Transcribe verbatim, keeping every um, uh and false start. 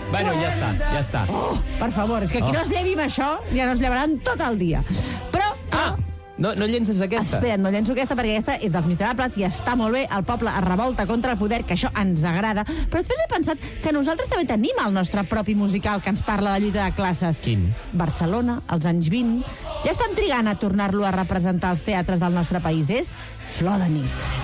Bueno, ja està, ja està. Oh, per favor, és que qui Oh. no es llevi amb això ja no es llevaran tot el dia. Però... Ah! No, no llences aquesta? Espera, no llenço aquesta perquè aquesta és dels miserables i està molt bé, el poble es revolta contra el poder, que això ens agrada, però després he pensat que nosaltres també tenim el nostre propi musical que ens parla de lluita de classes. Quin? Barcelona, als anys vint. Ja estan trigant a tornar-lo a representar als teatres del nostre país. És Flor de nit.